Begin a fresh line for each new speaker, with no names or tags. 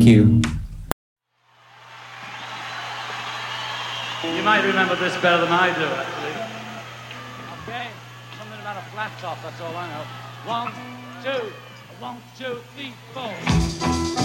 Thank you.
You might remember this better than I do, actually. Okay, something about a flat top, that's all I know. 1, 2, 1, 2, 3, 4.